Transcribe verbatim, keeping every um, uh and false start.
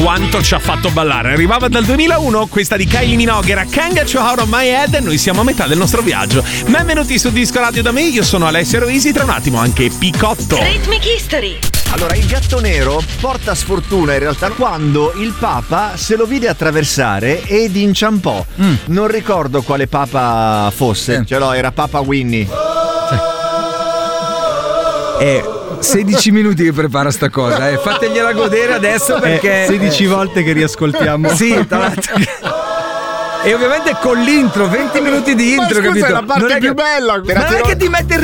quanto ci ha fatto ballare. Arrivava dal duemilauno, questa di Kylie Minogue era Can't Get You Out of My Head e noi siamo a metà del nostro viaggio. Benvenuti su Disco Radio da me, io sono Alessio Roisi, tra un attimo anche Picotto. Rhythmic History. Allora, il gatto nero porta sfortuna in realtà quando il Papa se lo vide attraversare ed inciampò. Mm. Non ricordo quale Papa fosse, Eh. ce l'ho, era Papa Winnie. È sedici minuti che prepara sta cosa, eh. Fategliela godere adesso perché È sedici volte che riascoltiamo. Sì, tra l'altro. E ovviamente con l'intro, venti minuti di intro, Ma scusa, capito? è la parte non è più che, bella. Ma non è che ti mette il